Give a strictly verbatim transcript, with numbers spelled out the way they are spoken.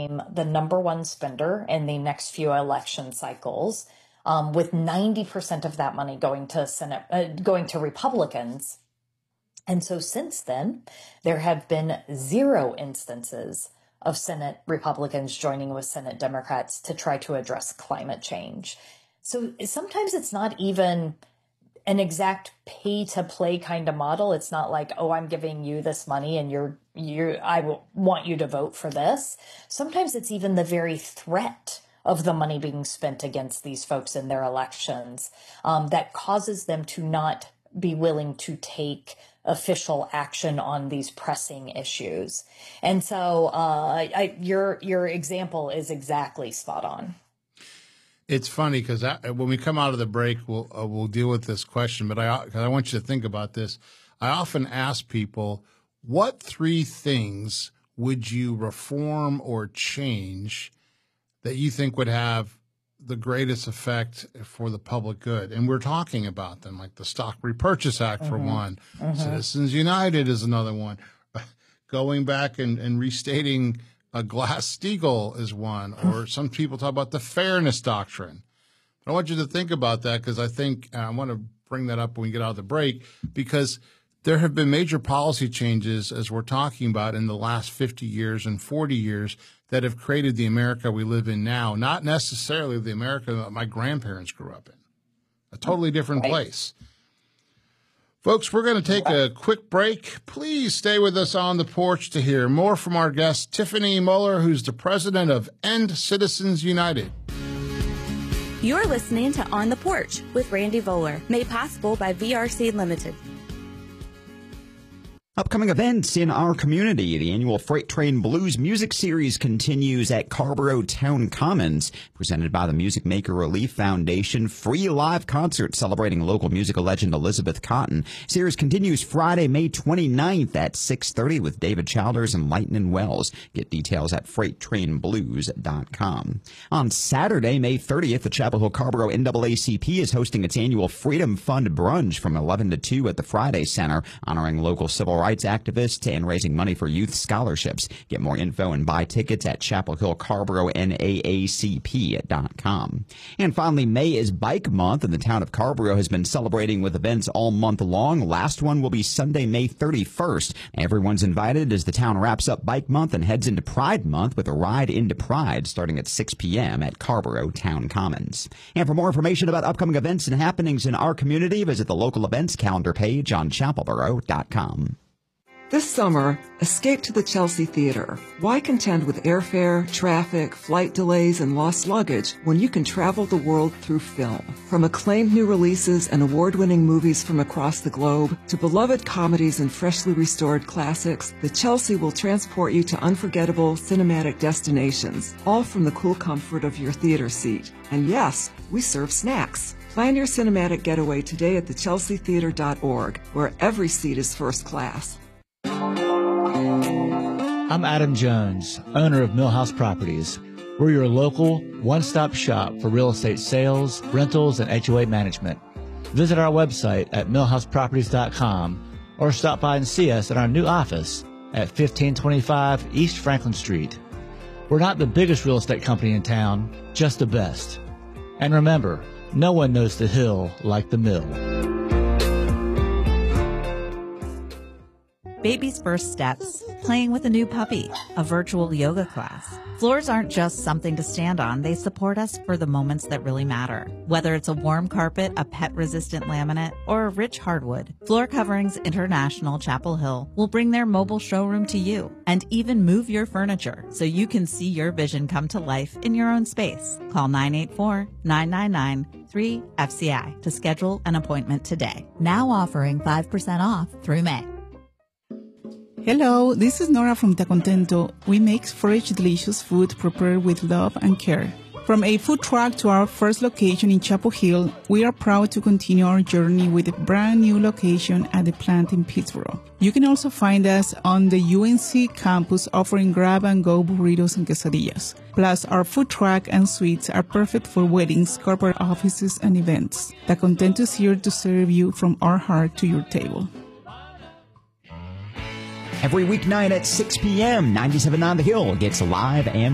became the number one spender in the next few election cycles, um, with ninety percent of that money going to Senate, uh, going to Republicans. And so since then, there have been zero instances of Senate Republicans joining with Senate Democrats to try to address climate change. So sometimes it's not even an exact pay to play kind of model. It's not like, oh, I'm giving you this money and you're, you, I will want you to vote for this. Sometimes it's even the very threat of the money being spent against these folks in their elections um, that causes them to not be willing to take official action on these pressing issues. And so uh, I, your your example is exactly spot on. It's funny because when we come out of the break, we'll uh, we'll deal with this question. But I cause I want you to think about this. I often ask people, what three things would you reform or change that you think would have the greatest effect for the public good? And we're talking about them, like the Stock Repurchase Act mm-hmm. for one. Mm-hmm. Citizens United is another one. Going back and, and restating a Glass-Steagall is one. Or some people talk about the Fairness Doctrine. But I want you to think about that because I think uh, I want to bring that up when we get out of the break, because there have been major policy changes, as we're talking about, in the last fifty years and forty years that have created the America we live in now, not necessarily the America that my grandparents grew up in. A totally different right. place. Folks, we're going to take a quick break. Please stay with us on the porch to hear more from our guest, Tiffany Muller, who's the president of End Citizens United. You're listening to On the Porch with Randy Voller, made possible by V R C Limited. Upcoming events in our community. The annual Freight Train Blues Music Series continues at Carrboro Town Commons, presented by the Music Maker Relief Foundation. Free live concert celebrating local musical legend Elizabeth Cotten. Series continues Friday, May twenty-ninth at six thirty with David Childers and Lightnin' Wells. Get details at freight train blues dot com. On Saturday, May thirtieth, the Chapel Hill Carrboro N double A C P is hosting its annual Freedom Fund Brunch from eleven to two at the Friday Center, honoring local civil rights activists and raising money for youth scholarships. Get more info and buy tickets at chapel hill carrboro N A A C P dot com. And finally, May is Bike Month, and the town of Carrboro has been celebrating with events all month long. Last one will be Sunday, May thirty-first. Everyone's invited as the town wraps up Bike Month and heads into Pride Month with a ride into Pride starting at six p.m. at Carrboro Town Commons. And for more information about upcoming events and happenings in our community, visit the local events calendar page on chapel boro dot com. This summer, escape to the Chelsea Theater. Why contend with airfare, traffic, flight delays, and lost luggage when you can travel the world through film? From acclaimed new releases and award-winning movies from across the globe to beloved comedies and freshly restored classics, the Chelsea will transport you to unforgettable cinematic destinations, all from the cool comfort of your theater seat. And yes, we serve snacks. Plan your cinematic getaway today at the chelsea theater dot org, where every seat is first class. I'm Adam Jones, owner of Millhouse Properties. We're your local, one-stop shop for real estate sales, rentals, and H O A management. Visit our website at millhouse properties dot com or stop by and see us at our new office at fifteen twenty-five East Franklin Street. We're not the biggest real estate company in town, just the best. And remember, no one knows the hill like the mill. Baby's first steps, playing with a new puppy, a virtual yoga class. Floors aren't just something to stand on. They support us for the moments that really matter. Whether it's a warm carpet, a pet-resistant laminate, or a rich hardwood, Floor Coverings International Chapel Hill will bring their mobile showroom to you and even move your furniture so you can see your vision come to life in your own space. Call nine eight four, nine nine nine, three F C I to schedule an appointment today. Now offering five percent off through May. Hello, this is Nora from Ta Contento. We make fresh, delicious food prepared with love and care. From a food truck to our first location in Chapel Hill, we are proud to continue our journey with a brand new location at the plant in Pittsboro. You can also find us on the U N C campus offering grab-and-go burritos and quesadillas. Plus, our food truck and suites are perfect for weddings, corporate offices, and events. Ta Contento is here to serve you from our heart to your table. Every weeknight at six p.m., ninety-seven on the Hill gets live and